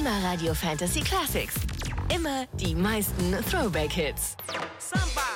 Immer Radio Fantasy Classics. Immer die meisten Throwback-Hits. Somebody